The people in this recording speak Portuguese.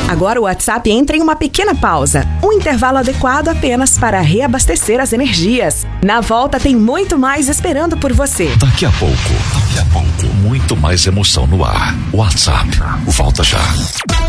Agora o WhatsApp entra em uma pequena pausa, um intervalo adequado apenas para reabastecer as energias. Na volta tem muito mais esperando por você. Daqui a pouco, muito mais emoção no ar. WhatsApp, volta já.